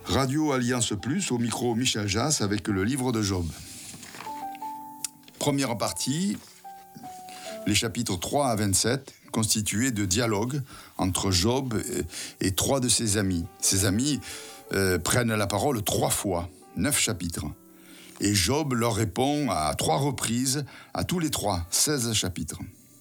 Radio Alliance Plus, au micro Michel Jass avec le livre de Job. Première partie, les chapitres 3 à 27, constitués de dialogues entre Job et 3 de ses amis. Ses amis prennent la parole 3 fois, 9 chapitres. Et Job leur répond à 3 reprises, à tous les 3, 16 chapitres.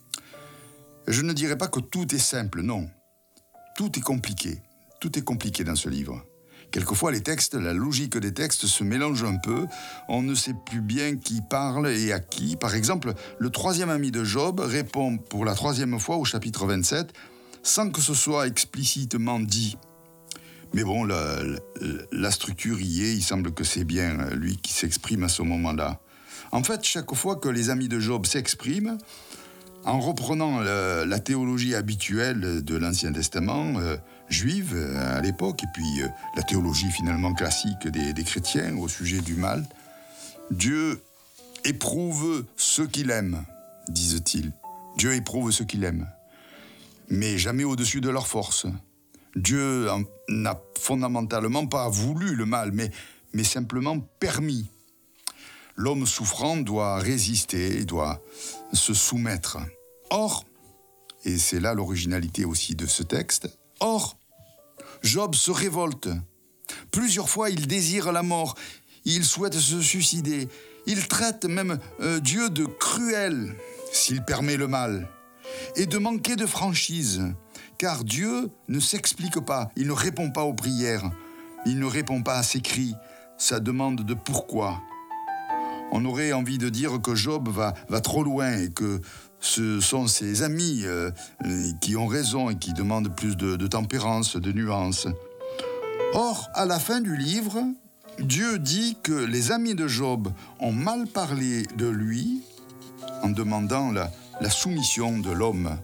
Je ne dirais pas que tout est simple, non. Tout est compliqué. Tout est compliqué dans ce livre. Quelquefois, les textes, la logique des textes se mélange un peu. On ne sait plus bien qui parle et à qui. Par exemple, le 3e ami de Job répond pour la 3e fois au chapitre 27, sans que ce soit explicitement dit. Mais bon, la structure y est, il semble que c'est bien lui qui s'exprime à ce moment-là. En fait, chaque fois que les amis de Job s'expriment, en reprenant la théologie habituelle de l'Ancien Testament, juive à l'époque, et puis la théologie finalement classique des chrétiens au sujet du mal, Dieu éprouve ceux qu'il aime, disent-ils. Dieu éprouve ceux qu'il aime, mais jamais au-dessus de leur force. Dieu n'a fondamentalement pas voulu le mal, mais simplement permis. L'homme souffrant doit résister, doit se soumettre. Or, et c'est là l'originalité aussi de ce texte, or, Job se révolte. Plusieurs fois, il désire la mort, il souhaite se suicider. Il traite même Dieu de cruel, s'il permet le mal, et de manquer de franchise, car Dieu ne s'explique pas, il ne répond pas aux prières, il ne répond pas à ses cris, sa demande de pourquoi. On aurait envie de dire que Job va trop loin et que ce sont ses amis qui ont raison et qui demandent plus de tempérance, de nuance. Or, à la fin du livre, Dieu dit que les amis de Job ont mal parlé de lui en demandant la soumission de l'homme.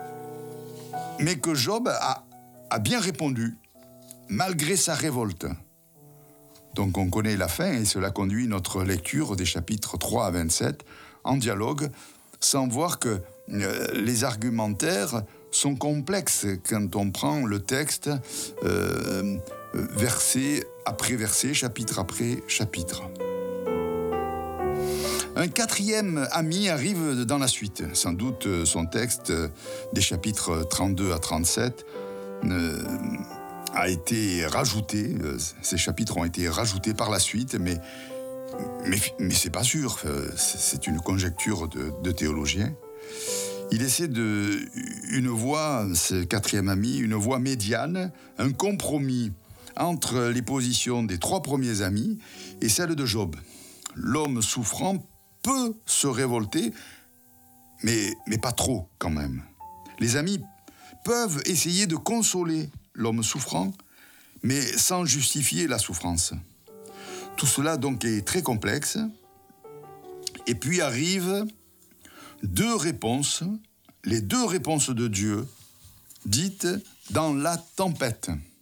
Mais que Job a bien répondu, malgré sa révolte. Donc on connaît la fin et cela conduit notre lecture des chapitres 3 à 27 en dialogue, sans voir que les argumentaires sont complexes quand on prend le texte verset après verset, chapitre après chapitre. Un 4e ami arrive dans la suite. Sans doute son texte des chapitres 32 à 37 a été rajouté, ces chapitres ont été rajoutés par la suite, mais c'est pas sûr, c'est une conjecture de théologien. Il essaie une voie, ce 4e ami, une voie médiane, un compromis entre les positions des 3 premiers amis et celle de Job. L'homme souffrant peut se révolter, mais pas trop quand même. Les amis peuvent essayer de consoler l'homme souffrant, mais sans justifier la souffrance. Tout cela donc est très complexe. Et puis arrivent 2 réponses, les 2 réponses de Dieu, dites dans la tempête.